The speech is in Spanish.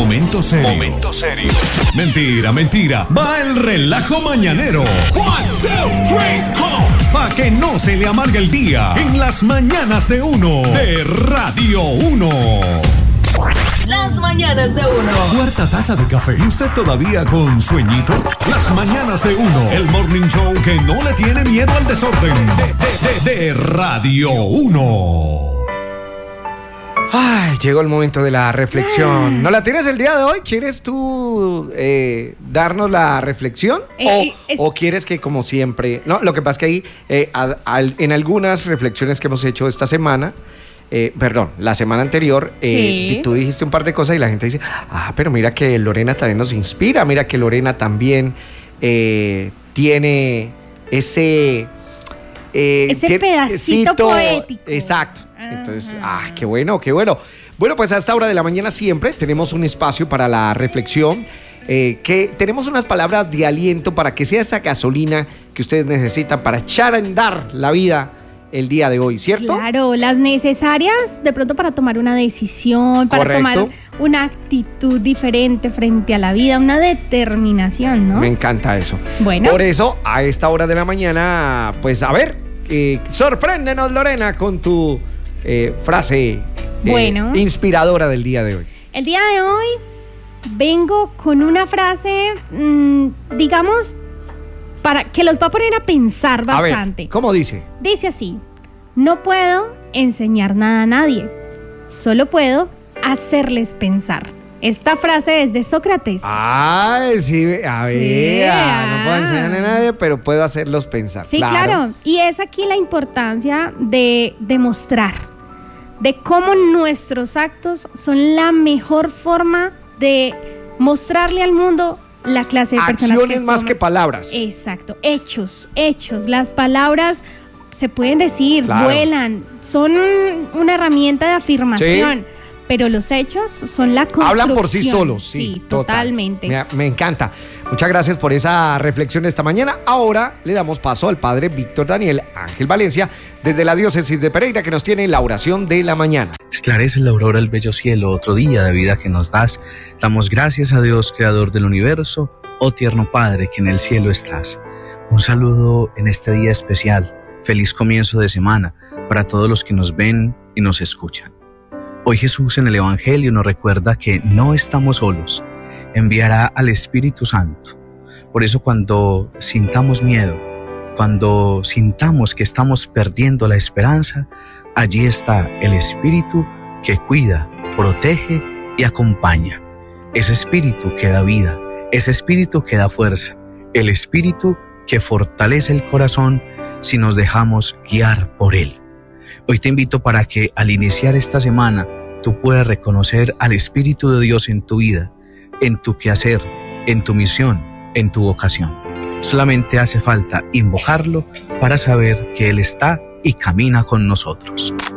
Momento serio. Mentira. Va el relajo mañanero. 1, 2, 3, go. Pa' que no se le amargue el día en las mañanas de uno de Radio 1. Las mañanas de uno. Cuarta taza de café. ¿Y usted todavía con sueñito? Las mañanas de uno. El morning show que no le tiene miedo al desorden. De Radio 1. Ay, llegó el momento de la reflexión. ¿No la tienes el día de hoy? ¿Quieres tú darnos la reflexión? ¿O quieres que, como siempre... No, lo que pasa es que ahí, en algunas reflexiones que hemos hecho esta semana... la semana anterior, sí. Tú dijiste un par de cosas y la gente dice, pero mira que Lorena también nos inspira, mira que Lorena también tiene ese pedacito poético. Exacto. Entonces, qué bueno. Bueno, pues a esta hora de la mañana siempre tenemos un espacio para la reflexión, que tenemos unas palabras de aliento para que sea esa gasolina que ustedes necesitan para echar a andar la vida el día de hoy, ¿cierto? Claro, las necesarias de pronto para tomar una decisión, para Correcto. tomar una actitud diferente frente a la vida, una determinación, ¿no? Me encanta eso. Bueno. Por eso, a esta hora de la mañana, pues a ver, sorpréndenos, Lorena, con tu frase inspiradora del día de hoy. El día de hoy vengo con una frase, digamos, para que los va a poner a pensar bastante. A ver, ¿cómo dice? Dice así: no puedo enseñar nada a nadie, solo puedo hacerles pensar. Esta frase es de Sócrates. Sí, a ver, no puedo enseñar a nadie, pero puedo hacerlos pensar. Sí, claro. Y es aquí la importancia de demostrar, de cómo nuestros actos son la mejor forma de mostrarle al mundo la clase de personas que somos. Acciones más que palabras. Exacto, hechos. Las palabras se pueden decir, claro, vuelan, son una herramienta de afirmación. Sí. Pero los hechos son la construcción. Hablan por sí solos, sí, totalmente. Me encanta. Muchas gracias por esa reflexión esta mañana. Ahora le damos paso al padre Víctor Daniel Ángel Valencia, desde la diócesis de Pereira, que nos tiene la oración de la mañana. Esclarece la aurora el bello cielo, otro día de vida que nos das. Damos gracias a Dios, creador del universo, oh tierno Padre que en el cielo estás. Un saludo en este día especial. Feliz comienzo de semana para todos los que nos ven y nos escuchan. Hoy Jesús en el Evangelio nos recuerda que no estamos solos, enviará al Espíritu Santo. Por eso cuando sintamos miedo, cuando sintamos que estamos perdiendo la esperanza, allí está el Espíritu que cuida, protege y acompaña. Ese Espíritu que da vida, ese Espíritu que da fuerza, el Espíritu que fortalece el corazón si nos dejamos guiar por Él. Hoy te invito para que al iniciar esta semana tú puedas reconocer al Espíritu de Dios en tu vida, en tu quehacer, en tu misión, en tu vocación. Solamente hace falta invocarlo para saber que Él está y camina con nosotros.